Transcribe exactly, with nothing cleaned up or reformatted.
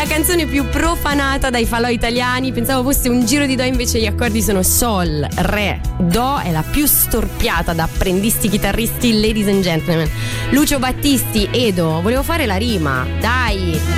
La canzone più profanata dai falò italiani, pensavo fosse un giro di do, invece gli accordi sono sol, re, do, è la più storpiata da apprendisti chitarristi, ladies and gentlemen. Lucio Battisti, Edo, volevo fare la rima, dai.